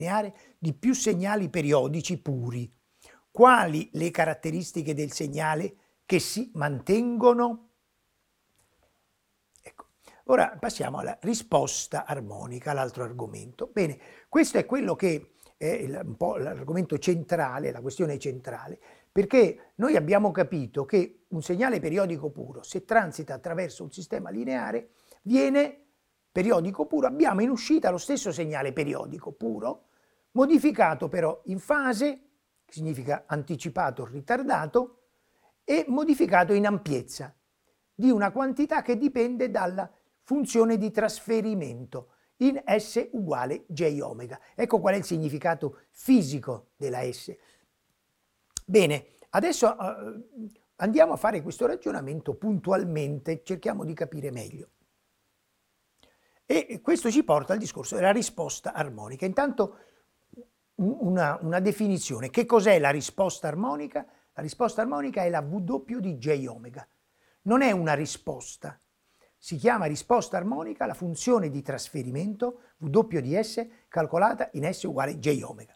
lineare di più segnali periodici puri. Quali le caratteristiche del segnale che si mantengono? Ecco, ora passiamo alla risposta armonica, l'altro argomento. Bene, questo è quello che è un po' l'argomento centrale, la questione centrale, perché noi abbiamo capito che un segnale periodico puro, se transita attraverso un sistema lineare, viene periodico puro, abbiamo in uscita lo stesso segnale periodico puro, modificato però in fase, che significa anticipato o ritardato, e modificato in ampiezza, di una quantità che dipende dalla funzione di trasferimento in S uguale J omega. Ecco qual è il significato fisico della S. Bene, adesso andiamo a fare questo ragionamento puntualmente, cerchiamo di capire meglio. E questo ci porta al discorso della risposta armonica. Intanto una definizione. Che cos'è la risposta armonica? La risposta armonica è la W di J omega. Non è una risposta. Si chiama risposta armonica la funzione di trasferimento W di S calcolata in S uguale J omega.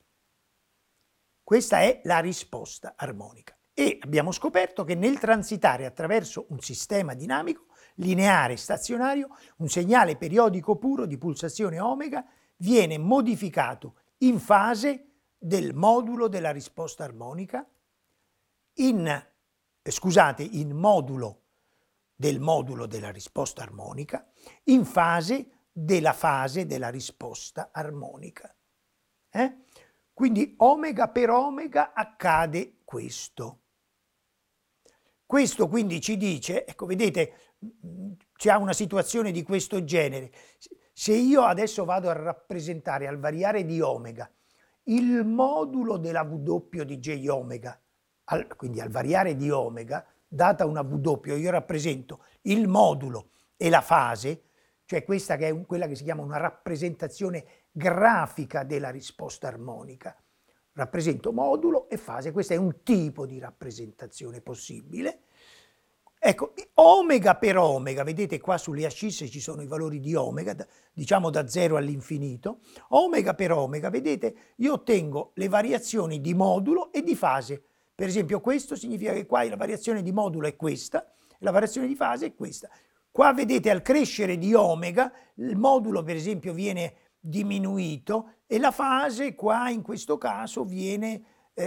Questa è la risposta armonica. E abbiamo scoperto che nel transitare attraverso un sistema dinamico, lineare stazionario, un segnale periodico puro di pulsazione omega viene modificato in fase del modulo della risposta armonica, in modulo del modulo della risposta armonica, in fase della risposta armonica. Quindi omega per omega accade questo. Questo quindi ci dice, ecco vedete, c'è una situazione di questo genere. Se io adesso vado a rappresentare al variare di omega il modulo della W di J omega, quindi al variare di omega, data una W, io rappresento il modulo e la fase, cioè questa che è quella che si chiama una rappresentazione grafica della risposta armonica. Rappresento modulo e fase, questo è un tipo di rappresentazione possibile. Ecco, omega per omega, vedete qua sulle ascisse ci sono i valori di omega, diciamo da 0 all'infinito. Omega per omega, vedete, io ottengo le variazioni di modulo e di fase. Per esempio questo significa che qua la variazione di modulo è questa, e la variazione di fase è questa. Qua vedete al crescere di omega, il modulo per esempio viene diminuito e la fase qua in questo caso viene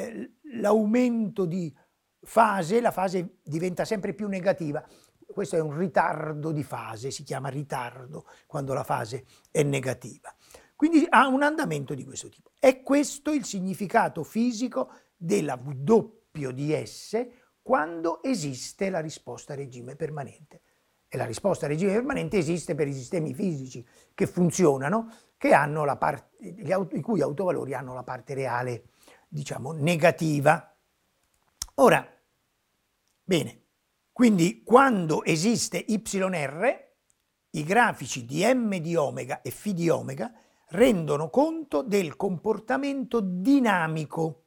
l'aumento di fase, la fase diventa sempre più negativa. Questo è un ritardo di fase, si chiama ritardo quando la fase è negativa. Quindi ha un andamento di questo tipo. È questo il significato fisico della W di S quando esiste la risposta a regime permanente. E la risposta a regime permanente esiste per i sistemi fisici che funzionano, che hanno la parte, i cui autovalori hanno la parte reale, diciamo, negativa. Ora, bene, quindi quando esiste YR, i grafici di M di omega e Φ di omega rendono conto del comportamento dinamico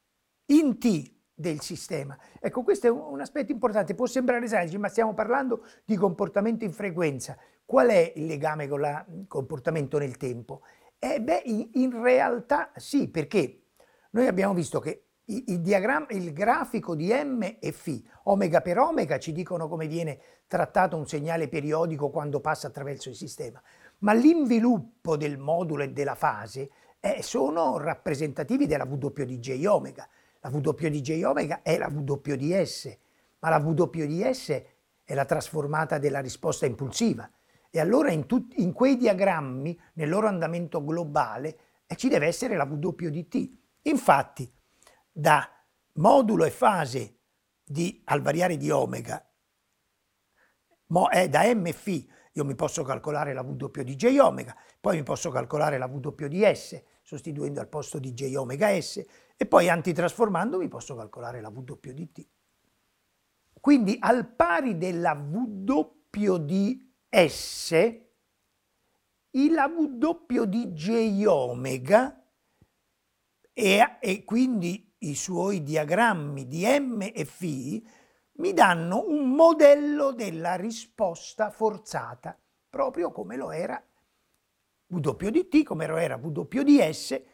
in T del sistema. Ecco, questo è un aspetto importante, può sembrare semplice, ma stiamo parlando di comportamento in frequenza. Qual è il legame con il comportamento nel tempo? In realtà sì, perché noi abbiamo visto che il grafico di M e Φ, omega per omega, ci dicono come viene trattato un segnale periodico quando passa attraverso il sistema, ma l'inviluppo del modulo e della fase sono rappresentativi della W di J omega. La W di J omega è la W di S, ma la W di S è la trasformata della risposta impulsiva. E allora in quei diagrammi, nel loro andamento globale, ci deve essere la W di T. Infatti, da modulo e fase al variare di omega, da M e Φ, io mi posso calcolare la W di J omega, poi mi posso calcolare la W di S, sostituendo al posto di J omega S, e poi antitrasformando mi posso calcolare la W di T. Quindi al pari della W di S, la W di J omega e quindi i suoi diagrammi di M e Φ mi danno un modello della risposta forzata, proprio come lo era W di T, come lo era W di S